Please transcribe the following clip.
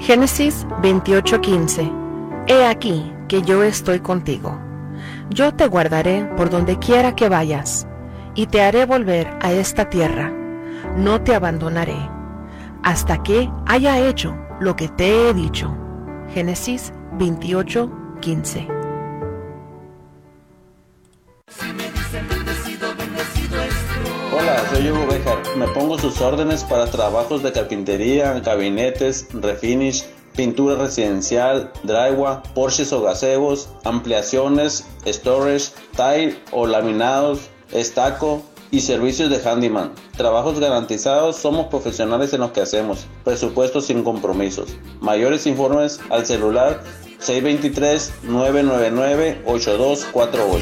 Génesis 28:15. He aquí que yo estoy contigo. Yo te guardaré por donde quiera que vayas, y te haré volver a esta tierra. No te abandonaré, hasta que haya hecho lo que te he dicho. Génesis 28:15. Hola, soy Hugo Bejar. Me pongo sus órdenes para trabajos de carpintería, gabinetes, refinish, pintura residencial, drywall, porches o gazebos, ampliaciones, storage, tile o laminados, estuco y servicios de handyman. Trabajos garantizados, somos profesionales en lo que hacemos. Presupuestos sin compromisos. Mayores informes al celular 623-999-8248.